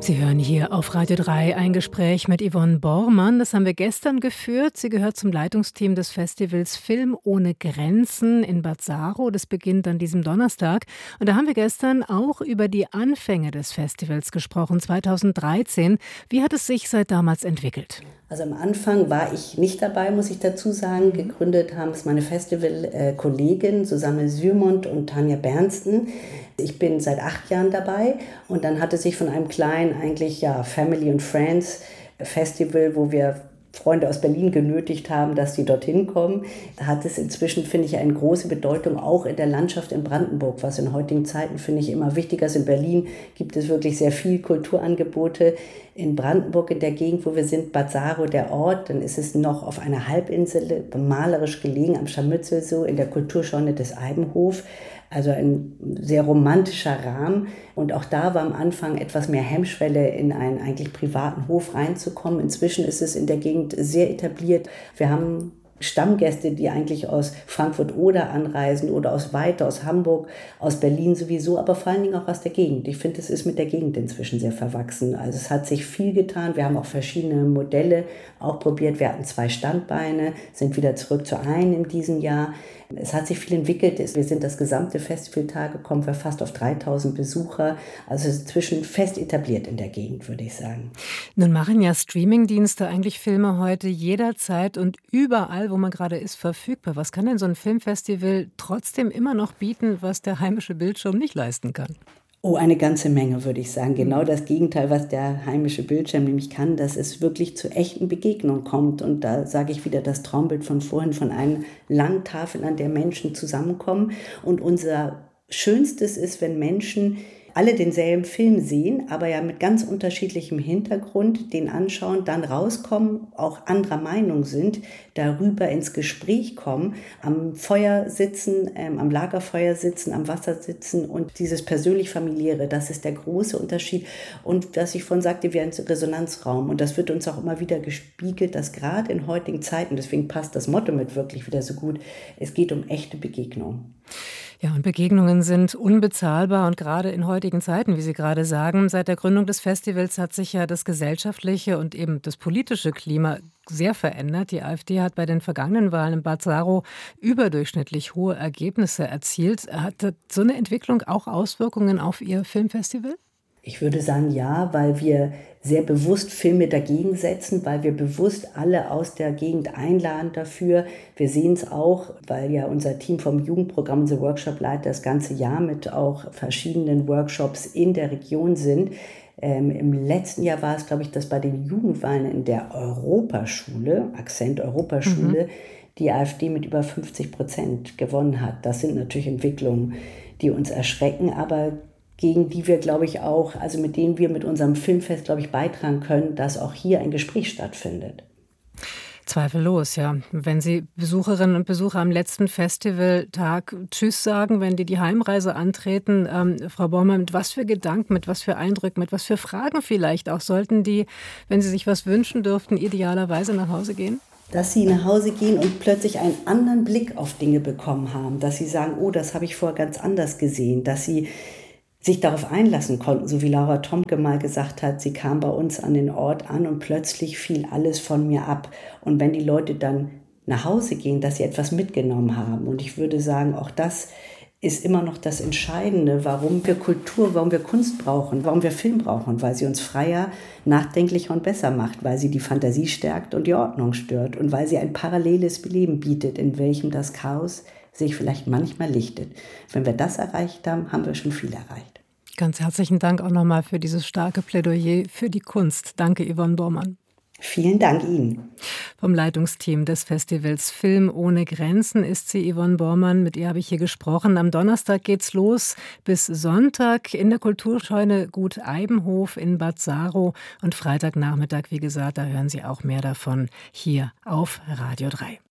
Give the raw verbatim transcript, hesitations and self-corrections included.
Sie hören hier auf Radio drei ein Gespräch mit Yvonne Bormann. Das haben wir gestern geführt. Sie gehört zum Leitungsteam des Festivals Film ohne Grenzen in Bad Saro. Das beginnt an diesem Donnerstag. Und da haben wir gestern auch über die Anfänge des Festivals gesprochen, zweitausenddreizehn. Wie hat es sich seit damals entwickelt? Also am Anfang war ich nicht dabei, muss ich dazu sagen. Gegründet haben es meine Festival-Kollegin Susanne Sürmond und Tanja Bernsten. Ich bin seit acht Jahren dabei und dann hat es sich von einem kleinen, eigentlich ja Family and Friends Festival, wo wir Freunde aus Berlin genötigt haben, dass die dorthin kommen, hat es inzwischen, finde ich, eine große Bedeutung, auch in der Landschaft in Brandenburg, was in heutigen Zeiten, finde ich, immer wichtiger ist. In Berlin gibt es wirklich sehr viel Kulturangebote. In Brandenburg, in der Gegend, wo wir sind, Bad Saro, der Ort, dann ist es noch auf einer Halbinsel, malerisch gelegen, am Scharmützel so, in der Kulturscheune des Eibenhof. Also ein sehr romantischer Rahmen. Und auch da war am Anfang etwas mehr Hemmschwelle, in einen eigentlich privaten Hof reinzukommen. Inzwischen ist es in der Gegend sehr etabliert. Wir haben Stammgäste, die eigentlich aus Frankfurt-Oder anreisen oder aus Weite, aus Hamburg, aus Berlin sowieso, aber vor allen Dingen auch aus der Gegend. Ich finde, es ist mit der Gegend inzwischen sehr verwachsen. Also es hat sich viel getan. Wir haben auch verschiedene Modelle auch probiert. Wir hatten zwei Standbeine, sind wieder zurück zu einem in diesem Jahr. Es hat sich viel entwickelt. Wir sind das gesamte Festivaltage, kommen wir fast auf dreitausend Besucher. Also es ist inzwischen fest etabliert in der Gegend, würde ich sagen. Nun machen ja Streamingdienste eigentlich Filme heute jederzeit und überall, wo man gerade ist, verfügbar. Was kann denn so ein Filmfestival trotzdem immer noch bieten, was der heimische Bildschirm nicht leisten kann? Oh, eine ganze Menge, würde ich sagen. Genau das Gegenteil, was der heimische Bildschirm nämlich kann, dass es wirklich zu echten Begegnungen kommt. Und da sage ich wieder das Traumbild von vorhin, von einer langen Tafel, an der Menschen zusammenkommen. Und unser Schönstes ist, wenn Menschen alle denselben Film sehen, aber ja mit ganz unterschiedlichem Hintergrund, den anschauen, dann rauskommen, auch anderer Meinung sind, darüber ins Gespräch kommen, am Feuer sitzen, ähm, am Lagerfeuer sitzen, am Wasser sitzen und dieses persönlich-familiäre, das ist der große Unterschied. Und was ich vorhin sagte, wie ein Resonanzraum. Und das wird uns auch immer wieder gespiegelt, dass gerade in heutigen Zeiten, deswegen passt das Motto mit wirklich wieder so gut, es geht um echte Begegnungen. Ja, und Begegnungen sind unbezahlbar und gerade in heutigen Zeiten, wie Sie gerade sagen, seit der Gründung des Festivals hat sich ja das gesellschaftliche und eben das politische Klima sehr verändert. Die AfD hat bei den vergangenen Wahlen in Bad Saro überdurchschnittlich hohe Ergebnisse erzielt. Hat so eine Entwicklung auch Auswirkungen auf Ihr Filmfestival? Ich würde sagen, ja, weil wir sehr bewusst Filme dagegen setzen, weil wir bewusst alle aus der Gegend einladen dafür. Wir sehen es auch, weil ja unser Team vom Jugendprogramm, unser Workshop-Leiter, das ganze Jahr mit auch verschiedenen Workshops in der Region sind. Ähm, Im letzten Jahr war es, glaube ich, dass bei den Jugendwahlen in der Europaschule, Akzent Europaschule, mhm. die AfD mit über fünfzig Prozent gewonnen hat. Das sind natürlich Entwicklungen, die uns erschrecken, aber gegen die wir, glaube ich, auch, also mit denen wir mit unserem Filmfest, glaube ich, beitragen können, dass auch hier ein Gespräch stattfindet. Zweifellos, ja. Wenn Sie Besucherinnen und Besucher am letzten Festivaltag Tschüss sagen, wenn die die Heimreise antreten, ähm, Frau Bormann, mit was für Gedanken, mit was für Eindrücken, mit was für Fragen vielleicht auch sollten die, wenn sie sich was wünschen dürften, idealerweise nach Hause gehen? Dass sie nach Hause gehen und plötzlich einen anderen Blick auf Dinge bekommen haben, dass sie sagen, oh, das habe ich vorher ganz anders gesehen, dass sie sich darauf einlassen konnten, so wie Laura Tomke mal gesagt hat, sie kam bei uns an den Ort an und plötzlich fiel alles von mir ab. Und wenn die Leute dann nach Hause gehen, dass sie etwas mitgenommen haben. Und ich würde sagen, auch das ist immer noch das Entscheidende, warum wir Kultur, warum wir Kunst brauchen, warum wir Film brauchen, weil sie uns freier, nachdenklicher und besser macht, weil sie die Fantasie stärkt und die Ordnung stört und weil sie ein paralleles Leben bietet, in welchem das Chaos sich vielleicht manchmal lichtet. Wenn wir das erreicht haben, haben wir schon viel erreicht. Ganz herzlichen Dank auch nochmal für dieses starke Plädoyer für die Kunst. Danke, Yvonne Bormann. Vielen Dank Ihnen. Vom Leitungsteam des Festivals Film ohne Grenzen ist sie, Yvonne Bormann. Mit ihr habe ich hier gesprochen. Am Donnerstag geht's los bis Sonntag in der Kulturscheune Gut Eibenhof in Bad Saro. Und Freitagnachmittag, wie gesagt, da hören Sie auch mehr davon hier auf Radio drei.